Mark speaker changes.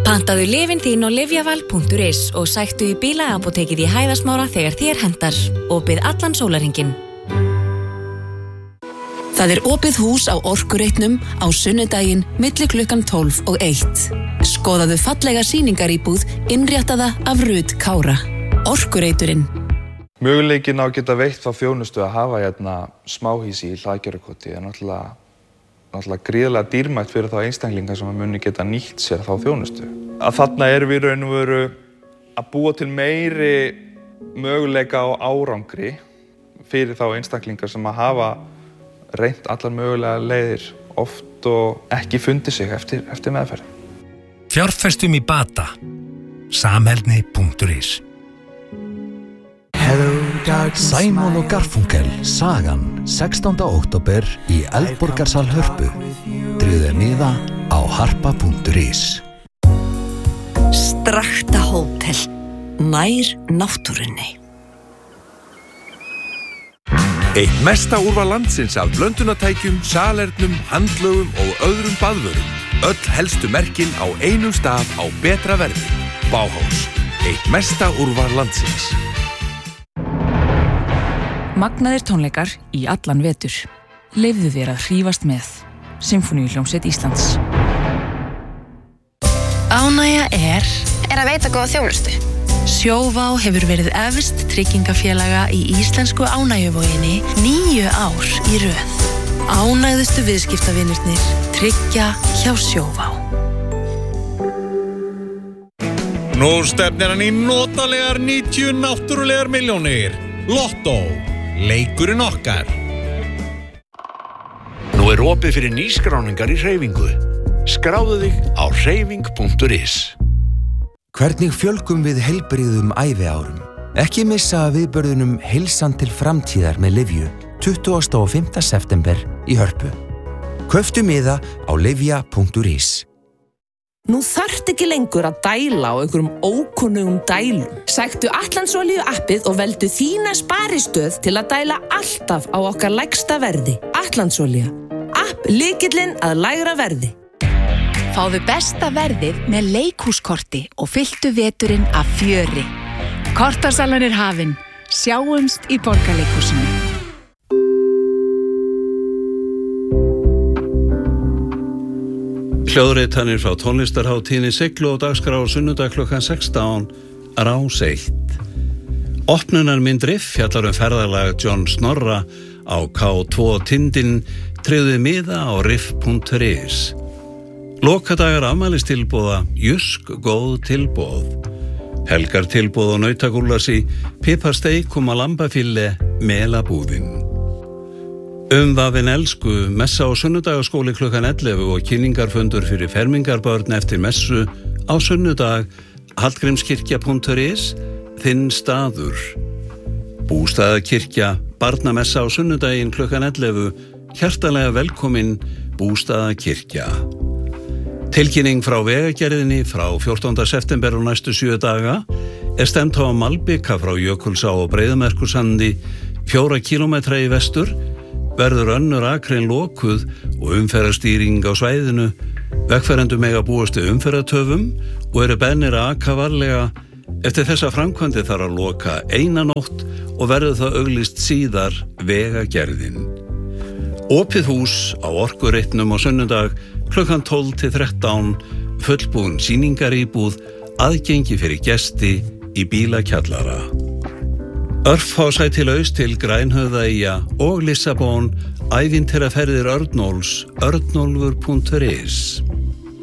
Speaker 1: Pantaðu lyfin þín á lyfjaval.is og sæktu í bílaapótekið í Hæðasmára þegar þér hentar. Opið allan sólarhringinn. Það opið hús á Orkureitnum á sunnudaginn milli klukkan 12 og 1. Skoðaðu fallega sýningaríbúð innréttaða af Rut Kára. Orkureiturinn.
Speaker 2: Möguleikinn á að geta veitt þá þjónustu að hafa hérna smáhýsi í Hlaðgerðarkoti er náttúrulega gríðarlega dýrmætt fyrir þá einstaklinga sem muni geta nýtt sér þá þjónustu. Að þarna erum við í raun og veru að búa til meiri möguleika á árangri fyrir þá einstaklinga sem að hafa reynt allar mögulega leiðir oft og ekki fundið sig eftir meðferð.
Speaker 3: Fjárfestum í bata. Samheldni.is.
Speaker 4: Simon og Garfunkel, sagan 16. október í Eldborgarsal Hörpu. Tryggðu miða á harpa.is.
Speaker 5: Strakta hótel, nær náttúrunni.
Speaker 6: Eitt mesta úrval landsins af blöndunartækjum, salernum, handlögum og öðrum baðvörum. Öll helstu merkin á einum stað á betra verði. Bauhaus. Eitt mesta úrval landsins.
Speaker 7: Magnaðir tónleikar í allan vetur. Leyfðu þér að hrífast með. Sinfóníuhljómsveit Íslands.
Speaker 8: Ánægja er að veita góða þjónustu. Sjóvá hefur verið efst tryggingafélaga í íslensku ánægjuvoginni 9 ár í röð. Ánægðustu viðskiptavinirnir tryggja hjá Sjóvá.
Speaker 9: Nú stefnir hann í notalegar 90 náttúrulegar milljónir. Lottó, leikurinn okkar.
Speaker 3: Nú opið fyrir nýskráningar í hreyfingu. Skráðu þig á hreyfing.is.
Speaker 4: Hvernig fjölgum við heilbrigðum æviárum? Ekki missa af viðburðunum Heilsan til framtíðar með Lyfju 25. september í Hörpu. Kauftu miða á lyfja.is.
Speaker 10: Nú þarft ekki lengur að dæla á einhverjum ókunnugum dælum. Sæktu Atlandsolíu appið og veldu þína sparistöð til að dæla alltaf á okkar lægsta verði. Atlandsolía. App lykillinn að lægra verði.
Speaker 1: Fáðu besta verðið með leikhúskorti og fylltu veturinn af fjöri. Kortasalan hafin. Sjáumst í Borgarleikhúsinu.
Speaker 11: Hljóðritanir frá tónlistarhátíðinni Siglu og dagskrá á sunnudag klukkan 16 Rás 1. Opnunarmynd Riff fjallar ferðalag John Snorra á K2 Tindinn. Tryggðu miða á riff.is. Lokadagar afmælistilboða, Jysk góð tilboð. Helgar tilboð á nautagúllasi, piparsteik og lambafille, melabúðin. Umvafin elsku, messa á sunnudagaskóli klukkan 11 og kynningarfundur fyrir fermingarbörn eftir messu á sunnudag, hallgrímskirkja.is, þinn staður. Bústaðakirkja, barnamessa á sunnudaginn klukkan 11, hjartanlega velkomin Bústaðakirkja. Tilkynning frá vegagerðinni frá 14. september og næstu 7 daga stefnt á malbika frá Jökulsá og Breiðamerkursandi 4 kilometra í vestur, verður önnur akrein lokuð og umferðarstýring á svæðinu. Vegfarendur mega búast við umferðartöfum og eru beðnir að aka varlega. Eftir þessa framkvæmdi þarf að loka eina nótt og verður það auglýst síðar vegagerðin. Opið hús á Orkureitnum á sunnudag klukkan 12 til 13, fullbúin sýningaríbúð, aðgengi fyrir gesti í bílakjallara. Örfásæti laus til Grænhöfðaeyja og Lissabon, ævintýraferðir Örnólfs, örnólfur.is.